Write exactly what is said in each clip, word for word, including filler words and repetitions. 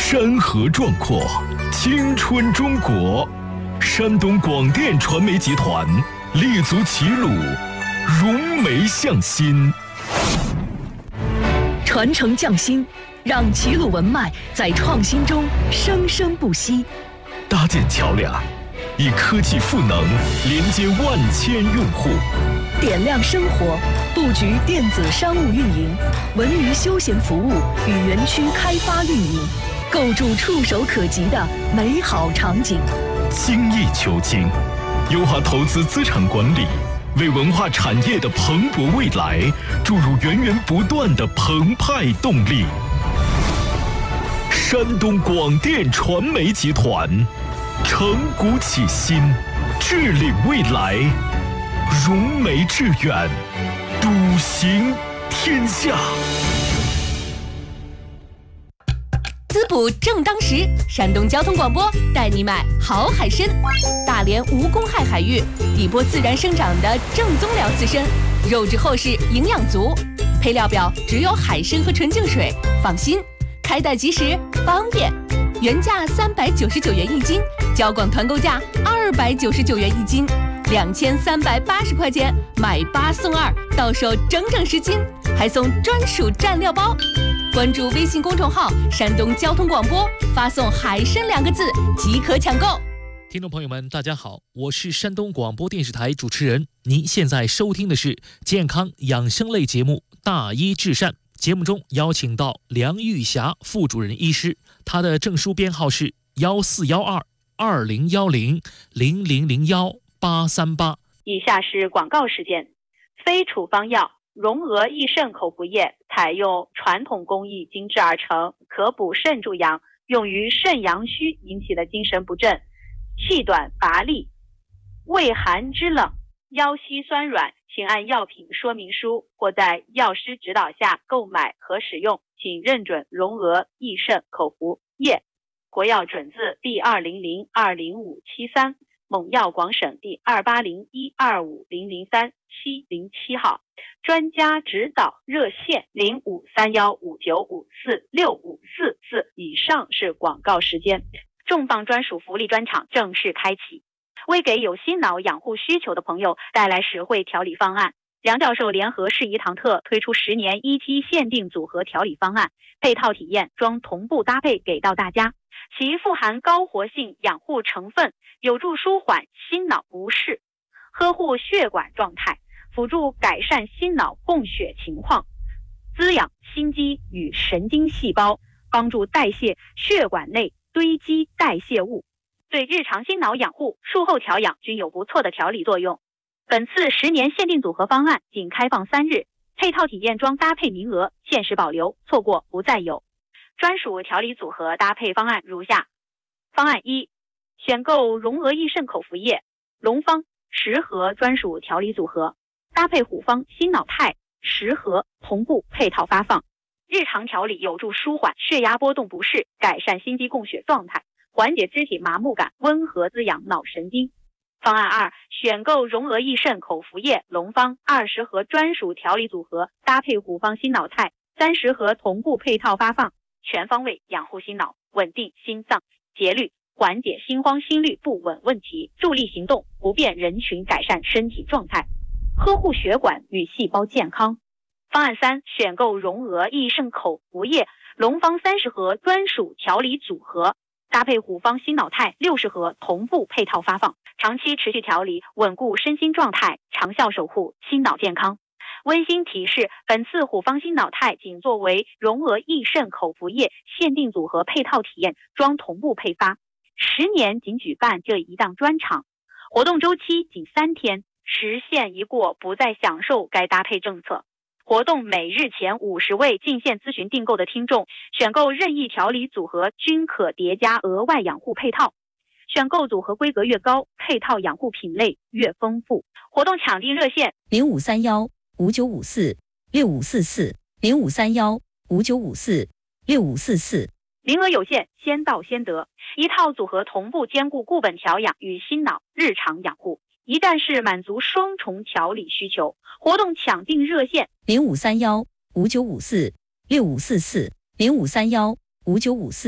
山河壮阔，青春中国。山东广电传媒集团立足齐鲁，融媒向心， 传承匠心，让齐鲁文脉在创新中生生不息。 搭建桥梁，以科技赋能连接万千用户。 点亮生活，布局电子商务运营、文娱休闲服务与园区开发运营，构筑触手可及的美好场景。 精益求精，优化投资资产管理，为文化产业的蓬勃未来注入源源不断的澎湃动力。山东广电传媒集团，承股启新，治理未来，融媒致远，笃行天下。 滋补正当时，山东交通广播带你买好海参。大连无公害海域，底波自然生长的正宗辽刺参，肉质厚实，营养足。配料表只有海参和纯净水，放心，开袋即食，方便。原价三百九十九元一斤，交广团购价二百九十九元一斤，两千三百八十块钱买八送二，到手整整十斤，还送专属蘸料包。关注微信公众号山东交通广播，发送海参两个字即可抢购。 听众朋友们大家好，我是山东广播电视台主持人，您现在收听的是健康养生类节目大医治善。节目中邀请到梁玉霞副主任医师，她的证书编号是幺四幺二二零幺零零零零幺八三八。 以下是广告时间。非处方药荣娥益肾口服液采用传统工艺精制而成，可补肾助阳，用于肾阳虚引起的精神不振、气短乏力、畏寒肢冷、腰膝酸软，请按药品说明书或在药师指导下购买和使用，请认准荣娥益肾口服液。国药准字第二零零二零五七三，蒙药广省第二八零一二五零零三七零七号。专家指导热线零五三幺五九五四六五四四。以上是广告时间。重磅专属福利专场正式开启，为给有心脑养护需求的朋友带来实惠调理方案。梁教授联合适宜堂特推出十年一期限定组合调理方案，配套体验装同步搭配给到大家，其富含高活性养护成分，有助舒缓心脑不适，呵护血管状态，辅助改善心脑供血情况，滋养心肌与神经细胞，帮助代谢血管内堆积代谢物，对日常心脑养护、术后调养均有不错的调理作用。本次十年限定组合方案仅开放三日，配套体验装搭配名额限时保留，错过不再有。专属调理组合搭配方案如下：方案一，选购荣娥益肾口服液、龙方十盒专属调理组合，搭配虎方心脑肽十盒同步配套发放，日常调理有助舒缓血压波动不适，改善心肌供血状态，缓解肢体麻木感，温和滋养脑神经。方案二，选购荣娥益肾口服液、龙方二十盒专属调理组合，搭配虎方心脑肽三十盒同步配套发放，全方位养护心脑，稳定心脏节律，缓解心慌心律不稳问题，助力行动不便人群改善身体状态，呵护血管与细胞健康。方案三，选购荣娥益肾口服液、龙方三十盒专属调理组合，搭配虎方心脑肽六十盒同步配套发放，长期持续调理，稳固身心状态，长效守护心脑健康。温馨提示，本次虎方心脑肽仅作为荣娥益肾口服液限定组合配套体验装同步配发，十年仅举办这一档专场，活动周期仅三天，时限一过不再享受该搭配政策。活动每日前五十位进线咨询订购的听众，选购任意调理组合均可叠加额外养护配套，选购组合规格越高，配套养护品类越丰富。活动抢订热线零五三幺五九五四六五四四零五三幺五九五四六五四四。 名额有限，先到先得。一套组合同步兼顾固本调养与心脑日常养护，一站式满足双重调理需求。活动抢订热线零五三幺五九五四六五四四零五三幺五九五四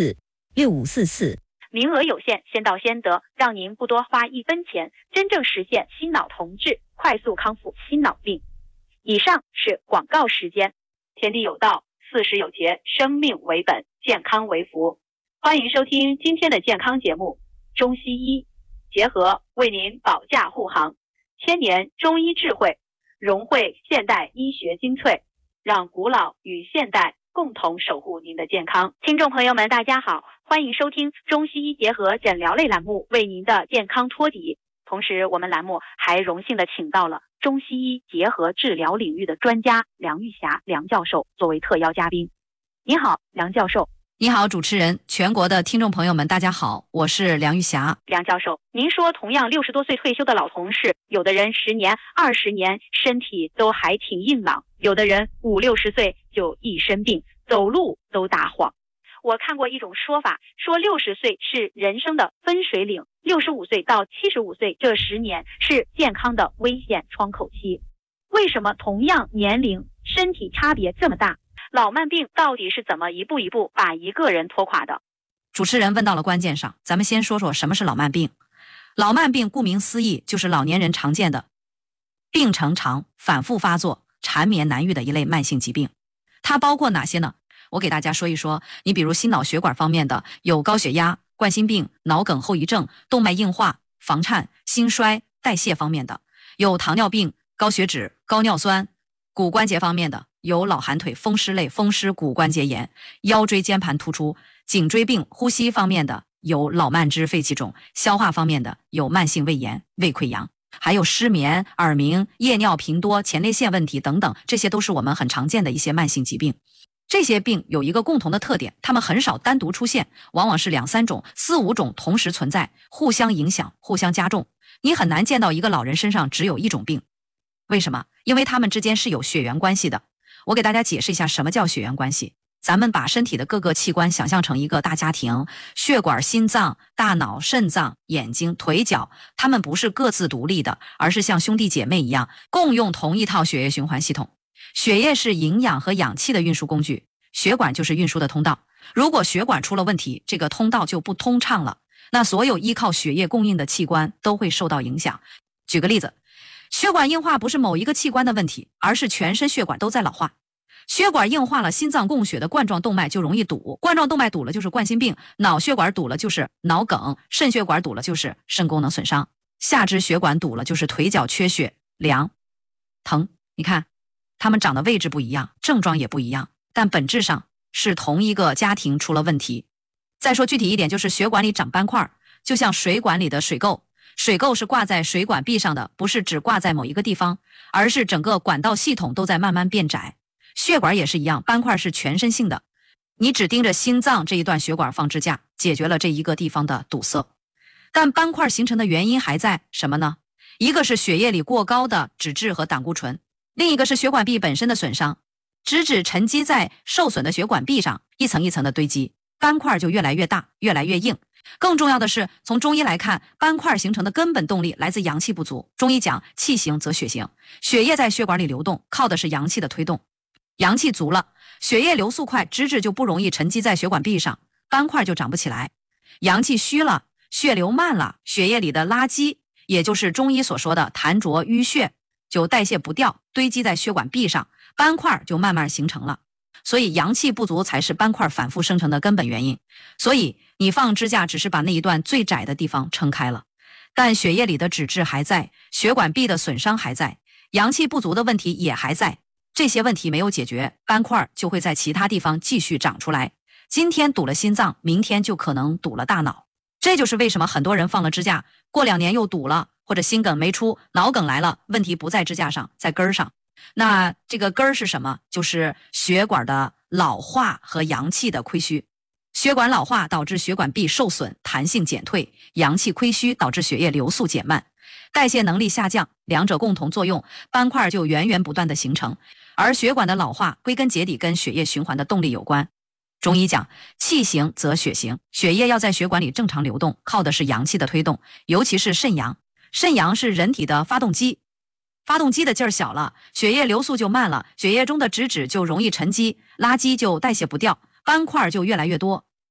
六五四四。 名额有限，先到先得，让您不多花一分钱，真正实现心脑同治，快速康复心脑病。以上是广告时间。天地有道，四时有节，生命为本，健康为福。欢迎收听今天的健康节目，中西医结合为您保驾护航，千年中医智慧融汇现代医学精粹，让古老与现代共同守护您的健康。听众朋友们大家好，欢迎收听中西医结合诊疗类栏目为您的健康托底。同时我们栏目还荣幸的请到了中西医结合治疗领域的专家梁玉霞梁教授作为特邀嘉宾。你好，梁教授。 你好，主持人，全国的听众朋友们大家好，我是梁玉霞。 梁教授，您说同样六十多岁退休的老同事，有的人十年二十年身体都还挺硬朗，有的人五六十岁就一身病，走路都打晃。我看过一种说法，说六十岁是人生的分水岭，六十五岁到七十五岁这十年是健康的危险窗口期。为什么同样年龄身体差别这么大？老慢病到底是怎么一步一步把一个人拖垮的？ 主持人问到了关键上，咱们先说说什么是老慢病。老慢病顾名思义，就是老年人常见的病程长、反复发作、缠绵难愈的一类慢性疾病。它包括哪些呢？我给大家说一说，你比如心脑血管方面的，有高血压、冠心病、脑梗后遗症、动脉硬化、房颤、心衰、代谢方面的，有糖尿病、高血脂、高尿酸；骨关节方面的，有老寒腿、风湿类风湿骨关节炎、腰椎间盘突出；颈椎病、呼吸方面的，有老慢支、肺气肿；消化方面的，有慢性胃炎、胃溃疡；还有失眠、耳鸣、夜尿频多、前列腺问题等等，这些都是我们很常见的一些慢性疾病。这些病有一个共同的特点，它们很少单独出现，往往是两三种、四五种同时存在，互相影响、互相加重。你很难见到一个老人身上只有一种病。为什么？因为他们之间是有血缘关系的。我给大家解释一下什么叫血缘关系。咱们把身体的各个器官想象成一个大家庭，血管、心脏、大脑、肾脏、眼睛、腿脚，它们不是各自独立的，而是像兄弟姐妹一样，共用同一套血液循环系统。血液是营养和氧气的运输工具，血管就是运输的通道。如果血管出了问题，这个通道就不通畅了，那所有依靠血液供应的器官都会受到影响。举个例子，血管硬化不是某一个器官的问题，而是全身血管都在老化。血管硬化了，心脏供血的冠状动脉就容易堵，冠状动脉堵了就是冠心病，脑血管堵了就是脑梗，肾血管堵了就是肾功能损伤，下肢血管堵了就是腿脚缺血、凉、疼。你看他们长的位置不一样，症状也不一样，但本质上是同一个家庭出了问题。再说具体一点，就是血管里长斑块，就像水管里的水垢，水垢是挂在水管壁上的，不是只挂在某一个地方，而是整个管道系统都在慢慢变窄。血管也是一样，斑块是全身性的，你只盯着心脏这一段血管放支架，解决了这一个地方的堵塞。但斑块形成的原因还在什么呢？一个是血液里过高的脂质和胆固醇，另一个是血管壁本身的损伤，脂质沉积在受损的血管壁上，一层一层的堆积，斑块就越来越大，越来越硬。更重要的是，从中医来看，斑块形成的根本动力来自阳气不足。中医讲气行则血行，血液在血管里流动，靠的是阳气的推动。阳气足了，血液流速快，脂质就不容易沉积在血管壁上，斑块就长不起来。阳气虚了，血流慢了，血液里的垃圾，也就是中医所说的痰浊淤血，就代谢不掉，堆积在血管壁上，斑块就慢慢形成了。所以阳气不足才是斑块反复生成的根本原因。所以你放支架只是把那一段最窄的地方撑开了，但血液里的脂质还在，血管壁的损伤还在，阳气不足的问题也还在。这些问题没有解决，斑块就会在其他地方继续长出来。今天堵了心脏，明天就可能堵了大脑。这就是为什么很多人放了支架，过两年又堵了，或者心梗没出，脑梗来了，问题不在支架上，在根儿上。那这个根儿是什么？就是血管的老化和阳气的亏虚。血管老化导致血管壁受损，弹性减退，阳气亏虚导致血液流速减慢，代谢能力下降，两者共同作用，斑块就源源不断的形成。而血管的老化归根结底跟血液循环的动力有关。中医讲气行则血行，血液要在血管里正常流动，靠的是阳气的推动，尤其是肾阳。肾阳是人体的发动机，发动机的劲儿小了，血液流速就慢了，血液中的脂质就容易沉积，垃圾就代谢不掉，斑块就越来越多。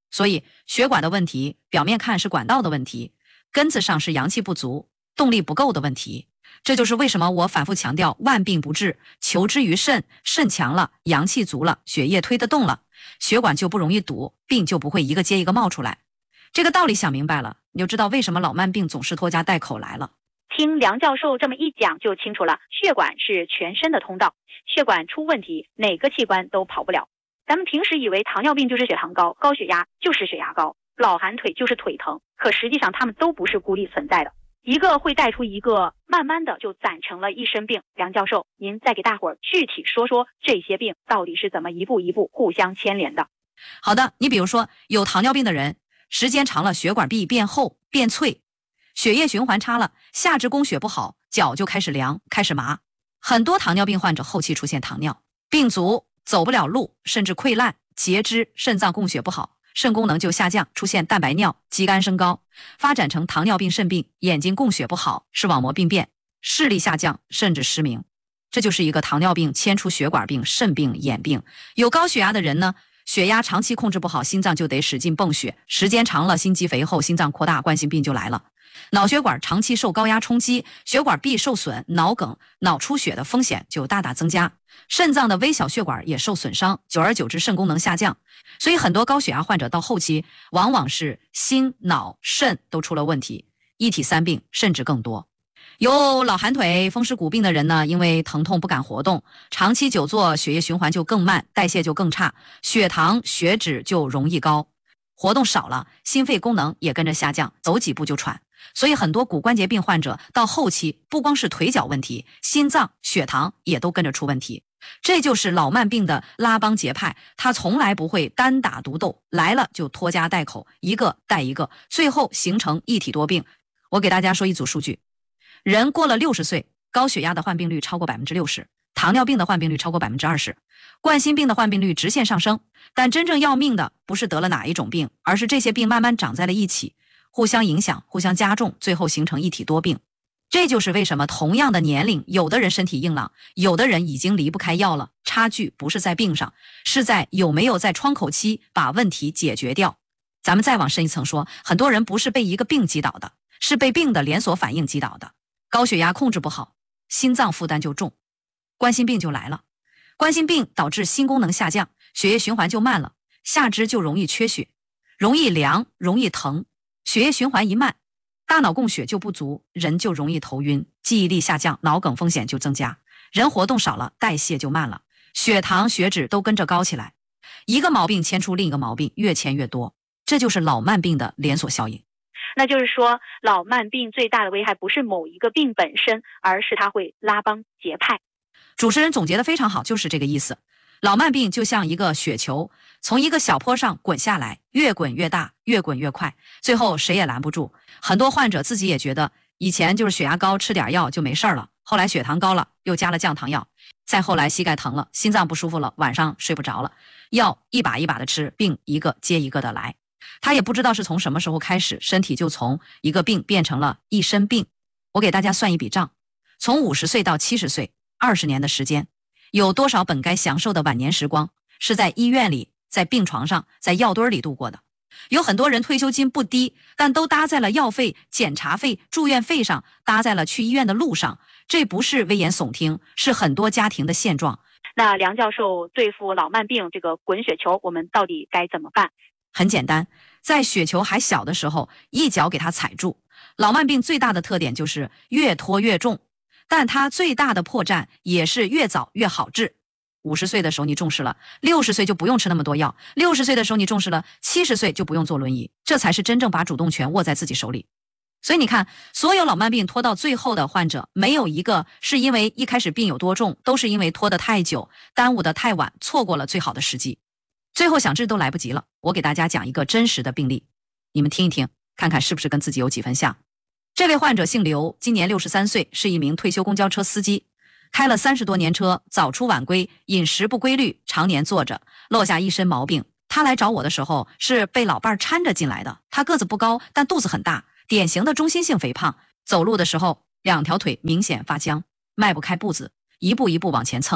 所以血管的问题表面看是管道的问题，根子上是阳气不足、动力不够的问题。这就是为什么我反复强调万病不治，求之于肾，肾强了，阳气足了，血液推得动了，血管就不容易堵，病就不会一个接一个冒出来。这个道理想明白了，你就知道为什么老慢病总是拖家带口来了。 听梁教授这么一讲就清楚了，血管是全身的通道，血管出问题，哪个器官都跑不了。咱们平时以为糖尿病就是血糖高，高血压就是血压高，老寒腿就是腿疼，可实际上它们都不是孤立存在的，一个会带出一个，慢慢的就攒成了一身病。梁教授，您再给大伙儿具体说说这些病到底是怎么一步一步互相牵连的。 好的，你比如说有糖尿病的人，时间长了血管壁变厚变脆，血液循环差了，下肢供血不好，脚就开始凉开始麻。很多糖尿病患者后期出现糖尿病足，走不了路，甚至溃烂截肢，肾脏供血不好，肾功能就下降，出现蛋白尿、肌酐升高，发展成糖尿病肾病，眼睛供血不好，视网膜病变，视力下降，甚至失明。这就是一个糖尿病牵出血管病、肾病、眼病。有高血压的人呢，血压长期控制不好，心脏就得使劲泵血，时间长了，心肌肥厚，心脏扩大，冠心病就来了。脑血管长期受高压冲击，血管壁受损，脑梗、脑出血的风险就大大增加。肾脏的微小血管也受损伤，久而久之肾功能下降。所以很多高血压患者到后期往往是心、脑、肾都出了问题，一体三病甚至更多。有老寒腿、风湿骨病的人呢，因为疼痛不敢活动，长期久坐，血液循环就更慢，代谢就更差，血糖、血脂就容易高，活动少了，心肺功能也跟着下降，走几步就喘。所以很多骨关节病患者到后期不光是腿脚问题，心脏、血糖也都跟着出问题。这就是老慢病的拉帮结派，他从来不会单打独斗，来了就拖家带口，一个带一个，最后形成一体多病。我给大家说一组数据，人过了六十岁，高血压的患病率超过 百分之六十， 糖尿病的患病率超过 百分之二十， 冠心病的患病率直线上升。但真正要命的不是得了哪一种病，而是这些病慢慢长在了一起，互相影响，互相加重，最后形成一体多病。这就是为什么同样的年龄，有的人身体硬朗，有的人已经离不开药了。差距不是在病上，是在有没有在窗口期把问题解决掉。咱们再往深一层说，很多人不是被一个病击倒的，是被病的连锁反应击倒的。高血压控制不好，心脏负担就重，冠心病就来了。冠心病导致心功能下降，血液循环就慢了，下肢就容易缺血，容易凉，容易疼，血液循环一慢，大脑供血就不足，人就容易头晕，记忆力下降，脑梗风险就增加。人活动少了，代谢就慢了，血糖、血脂都跟着高起来。一个毛病牵出另一个毛病，越牵越多，这就是老慢病的连锁效应。 那就是说，老慢病最大的危害不是某一个病本身，而是它会拉帮结派。 主持人总结得非常好，就是这个意思。老慢病就像一个雪球，从一个小坡上滚下来，越滚越大，越滚越快，最后谁也拦不住。很多患者自己也觉得，以前就是血压高，吃点药就没事了，后来血糖高了，又加了降糖药，再后来膝盖疼了，心脏不舒服了，晚上睡不着了，药一把一把的吃，病一个接一个的来。他也不知道是从什么时候开始，身体就从一个病变成了一身病。我给大家算一笔账，从五十岁到七十岁，二十年的时间，有多少本该享受的晚年时光是在医院里、在病床上、在药堆里度过的？有很多人退休金不低，但都搭在了药费、检查费、住院费上，搭在了去医院的路上。这不是危言耸听，是很多家庭的现状。 那梁教授，对付老慢病这个滚雪球，我们到底该怎么办？ 很简单，在雪球还小的时候，一脚给它踩住。老慢病最大的特点就是越拖越重，但它最大的破绽也是越早越好治。五十岁的时候你重视了，六十岁就不用吃那么多药，六十岁的时候你重视了，七十岁就不用坐轮椅，这才是真正把主动权握在自己手里。所以你看，所有老慢病拖到最后的患者，没有一个是因为一开始病有多重，都是因为拖得太久，耽误得太晚，错过了最好的时机，最后想治都来不及了。我给大家讲一个真实的病例，你们听一听，看看是不是跟自己有几分像。这位患者姓刘，今年六十三岁，是一名退休公交车司机，开了三十多年车，早出晚归，饮食不规律，常年坐着，落下一身毛病。他来找我的时候是被老伴搀着进来的，他个子不高，但肚子很大，典型的中心性肥胖，走路的时候两条腿明显发僵，迈不开步子，一步一步往前蹭，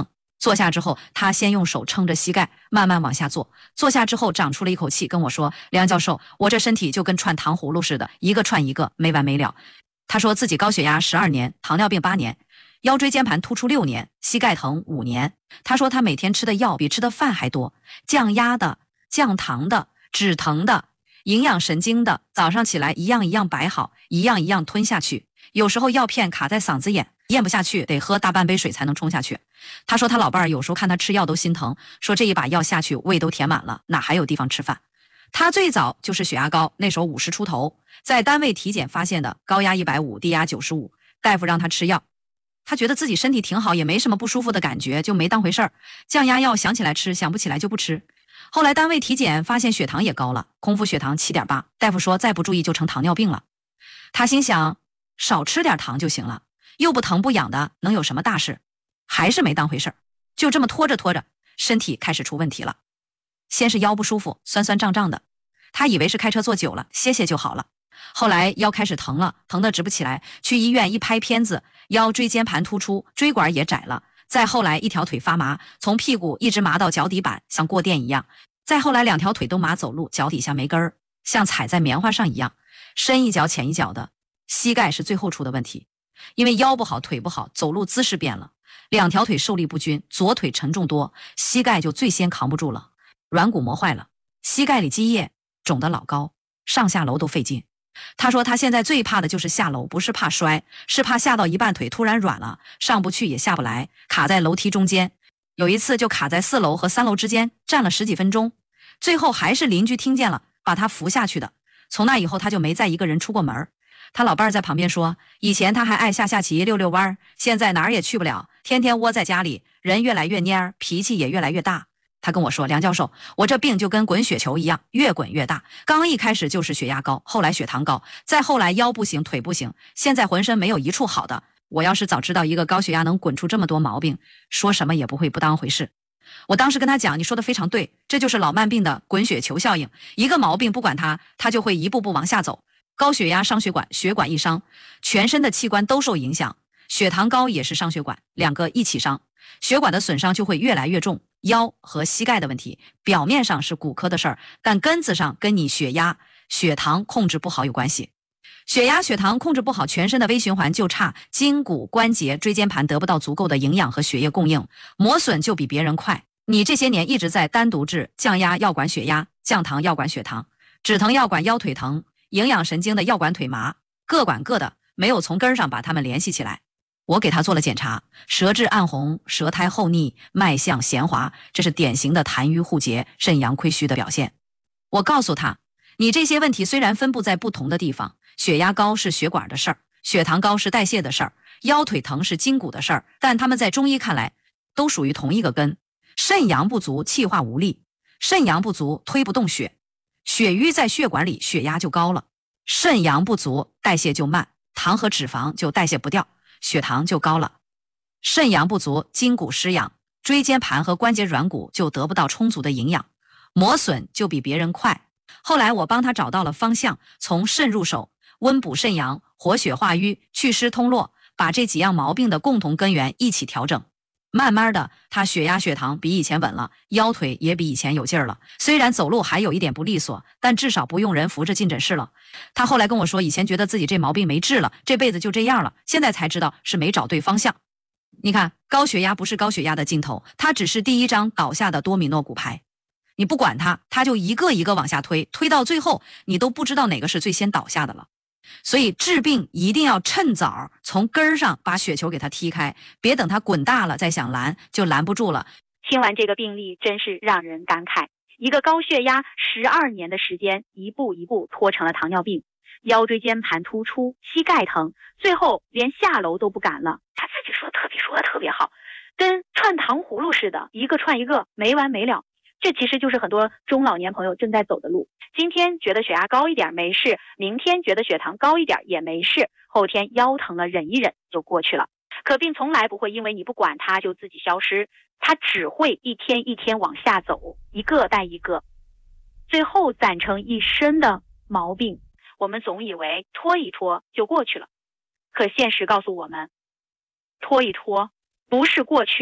坐下之后，他先用手撑着膝盖，慢慢往下坐。坐下之后，长出了一口气，跟我说：“梁教授，我这身体就跟串糖葫芦似的，一个串一个，没完没了。”他说自己高血压十二年，糖尿病八年，腰椎间盘突出六年，膝盖疼五年。他说他每天吃的药比吃的饭还多，降压的、降糖的、止疼的、营养神经的，早上起来一样一样摆好，一样一样吞下去。有时候药片卡在嗓子眼，咽不下去，得喝大半杯水才能冲下去。他说他老伴儿有时候看他吃药都心疼，说这一把药下去胃都填满了，哪还有地方吃饭。他最早就是血压高，那时候五十出头，在单位体检发现的，高压一百五，低压九十五，大夫让他吃药，他觉得自己身体挺好，也没什么不舒服的感觉，就没当回事儿。降压药想起来吃，想不起来就不吃。后来单位体检发现血糖也高了，空腹血糖 七点八， 大夫说再不注意就成糖尿病了。他心想少吃点糖就行了，又不疼不痒的，能有什么大事？还是没当回事儿，就这么拖着拖着，身体开始出问题了。先是腰不舒服，酸酸胀胀的，他以为是开车坐久了，歇歇就好了。后来腰开始疼了，疼得直不起来，去医院一拍片子，腰椎间盘突出，椎管也窄了。再后来一条腿发麻，从屁股一直麻到脚底板，像过电一样。再后来两条腿都麻，走路脚底下没根儿，像踩在棉花上一样，深一脚浅一脚的。膝盖是最后出的问题，因为腰不好腿不好，走路姿势变了，两条腿受力不均，左腿沉重多，膝盖就最先扛不住了，软骨磨坏了，膝盖里积液肿得老高，上下楼都费劲。他说他现在最怕的就是下楼，不是怕摔，是怕下到一半腿突然软了，上不去也下不来，卡在楼梯中间。有一次就卡在四楼和三楼之间，站了十几分钟，最后还是邻居听见了，把他扶下去的。从那以后他就没再一个人出过门。他老伴儿在旁边说，以前他还爱下下棋溜溜弯，现在哪儿也去不了，天天窝在家里，人越来越蔫，脾气也越来越大。他跟我说，梁教授，我这病就跟滚雪球一样，越滚越大。刚一开始就是血压高，后来血糖高，再后来腰不行腿不行，现在浑身没有一处好的。我要是早知道一个高血压能滚出这么多毛病，说什么也不会不当回事。我当时跟他讲，你说的非常对，这就是老慢病的滚雪球效应，一个毛病不管它，它就会一步步往下走。高血压伤血管，血管一伤，全身的器官都受影响。血糖高也是伤血管，两个一起伤，血管的损伤就会越来越重。腰和膝盖的问题，表面上是骨科的事儿，但根子上跟你血压、血糖控制不好有关系。血压、血糖控制不好，全身的微循环就差，筋骨、关节、椎间盘得不到足够的营养和血液供应，磨损就比别人快。你这些年一直在单独治降压药管血压，降糖药管血糖，止疼药管腰腿疼，营养神经的药管腿麻，各管各的，没有从根上把它们联系起来。我给他做了检查，舌质暗红，舌苔厚腻，脉象弦滑，这是典型的痰瘀互结、肾阳亏虚的表现。我告诉他，你这些问题虽然分布在不同的地方，血压高是血管的事儿，血糖高是代谢的事儿，腰腿疼是筋骨的事儿，但他们在中医看来都属于同一个根。肾阳不足，气化无力，肾阳不足，推不动血，血瘀在血管里，血压就高了。肾阳不足，代谢就慢，糖和脂肪就代谢不掉，血糖就高了。肾阳不足，筋骨失养，椎间盘和关节软骨就得不到充足的营养，磨损就比别人快。后来我帮他找到了方向，从肾入手，温补肾阳，活血化瘀，祛湿通络，把这几样毛病的共同根源一起调整。慢慢的，他血压血糖比以前稳了，腰腿也比以前有劲儿了。虽然走路还有一点不利索，但至少不用人扶着进诊室了。他后来跟我说，以前觉得自己这毛病没治了，这辈子就这样了，现在才知道是没找对方向。你看，高血压不是高血压的尽头，它只是第一张倒下的多米诺骨牌。你不管它，它就一个一个往下推，推到最后，你都不知道哪个是最先倒下的了。所以治病一定要趁早，从根儿上把雪球给它踢开，别等它滚大了再想拦，就拦不住了。 听完这个病例，真是让人感慨。一个高血压十二年的时间，一步一步拖成了糖尿病，腰椎间盘突出，膝盖疼，最后连下楼都不敢了。他自己说特别说的特别好，跟串糖葫芦似的，一个串一个，没完没了。这其实就是很多中老年朋友正在走的路。今天觉得血压高一点没事，明天觉得血糖高一点也没事，后天腰疼了忍一忍就过去了。可病从来不会因为你不管它就自己消失，它只会一天一天往下走，一个带一个，最后攒成一身的毛病。我们总以为拖一拖就过去了，可现实告诉我们，拖一拖不是过去了，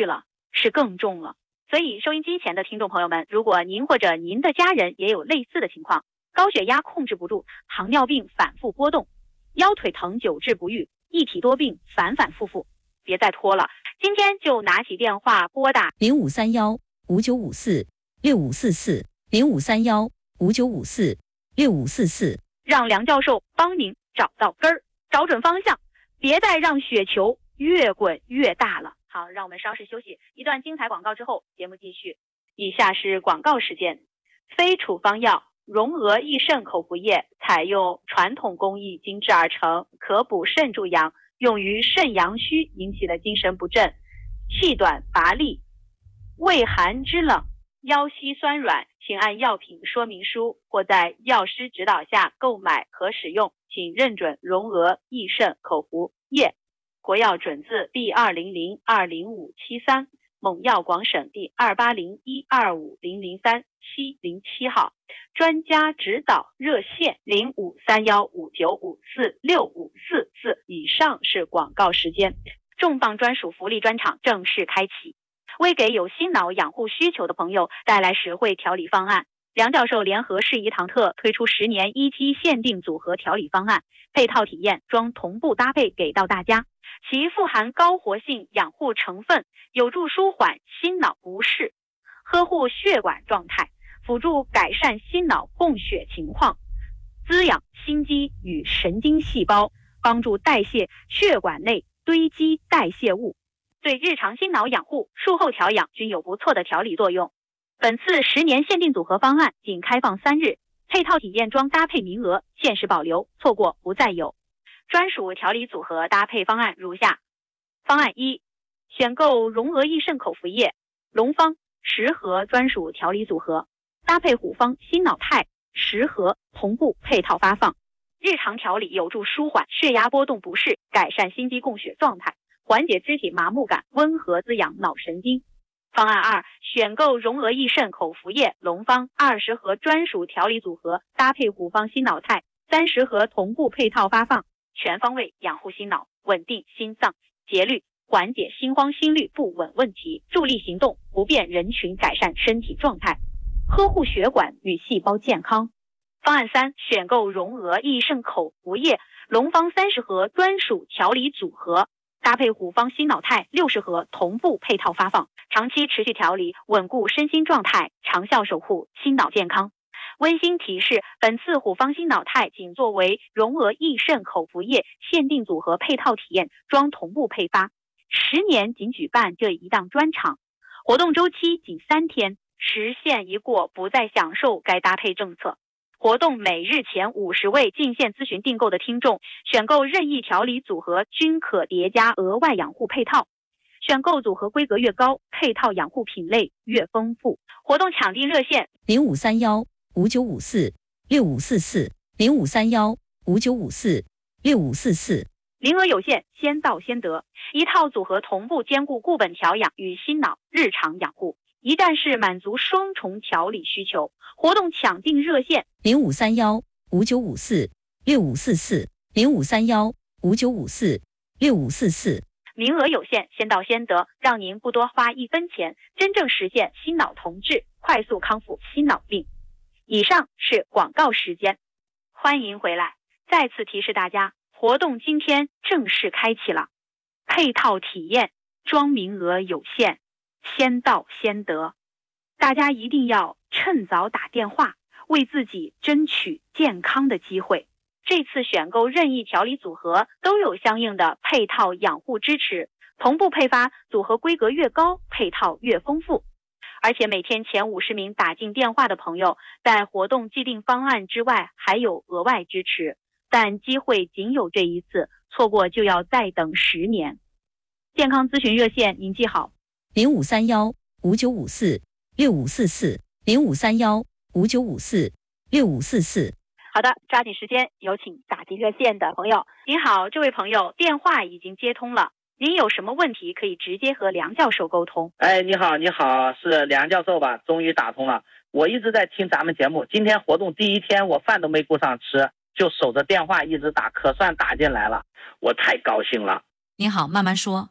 是更重了。所以收音机前的听众朋友们，如果您或者您的家人也有类似的情况，高血压控制不住，糖尿病反复波动，腰腿疼久治不愈，一体多病反反复复，别再拖了，今天就拿起电话拨打零五三幺五九五四六五四四零五三幺五九五四六五四四， 让梁教授帮您找到根儿，找准方向，别再让血球越滚越大了。好，让我们稍事休息，一段精彩广告之后，节目继续。以下是广告时间。非处方药荣娥益肾口服液采用传统工艺精制而成，可补肾助阳，用于肾阳虚引起的精神不振、气短乏力、畏寒肢冷、腰膝酸软，请按药品说明书或在药师指导下购买和使用，请认准荣娥益肾口服液。国药准字第二零零二零五七三，蒙药广审第二八零一二五零零三七零七号，专家指导热线零五三幺五九五四六五四四。以上是广告时间，重磅专属福利专场正式开启，为给有心脑养护需求的朋友带来实惠调理方案。梁教授联合适宜堂特推出十年一期限定组合调理方案，配套体验装同步搭配给到大家，其富含高活性养护成分，有助舒缓心脑不适，呵护血管状态，辅助改善心脑供血情况，滋养心肌与神经细胞，帮助代谢血管内堆积代谢物，对日常心脑养护、术后调养均有不错的调理作用。本次十年限定组合方案仅开放三日，配套体验装搭配名额限时保留，错过不再有。专属调理组合搭配方案如下：方案一，选购荣娥益肾口服液、龙方十盒专属调理组合，搭配虎方心脑肽十盒同步配套发放，日常调理有助舒缓血压波动不适，改善心肌供血状态，缓解肢体麻木感，温和滋养脑神经。方案二，选购荣娥益肾口服液、龙方二十盒专属调理组合，搭配虎方心脑肽三十盒同步配套发放，全方位养护心脑，稳定心脏节律，缓解心慌心律不稳问题，助力行动不便人群改善身体状态，呵护血管与细胞健康。方案三，选购荣娥益肾口服液、龙方三十盒专属调理组合，搭配虎方心脑肽六十盒同步配套发放，长期持续调理，稳固身心状态，长效守护心脑健康。温馨提示，本次虎方心脑肽仅作为荣娥益肾口服液限定组合配套体验装同步配发，十年仅举办这一档专场，活动周期仅三天，时限一过不再享受该搭配政策。活动每日前五十位进线咨询订购的听众，选购任意调理组合均可叠加额外养护配套，选购组合规格越高，配套养护品类越丰富。活动抢订热线零五三幺五九五四六五四四零五三幺五九五四六五四四， 名额有限，先到先得。一套组合同步兼顾固本调养与心脑日常养护，一站式满足双重调理需求。活动抢订热线零五三幺五九五四六五四四零五三幺五九五四六五四四。 名额有限，先到先得，让您不多花一分钱，真正实现心脑同治，快速康复心脑病。以上是广告时间，欢迎回来。再次提示大家，活动今天正式开启了，配套体验装名额有限，先到先得，大家一定要趁早打电话，为自己争取健康的机会。这次选购任意调理组合都有相应的配套养护支持，同步配发，组合规格越高，配套越丰富。而且每天前五十名打进电话的朋友，在活动既定方案之外还有额外支持，但机会仅有这一次，错过就要再等十年。健康咨询热线您记好， 零五三幺五九五四六五四四零五三幺五九五四六五四四。 好的，抓紧时间，有请打进热线的朋友。您好，这位朋友，电话已经接通了，您有什么问题可以直接和梁教授沟通。 哎，你好，你好，是梁教授吧？终于打通了。我一直在听咱们节目，今天活动第一天，我饭都没顾上吃，就守着电话一直打，可算打进来了，我太高兴了。 您好，慢慢说。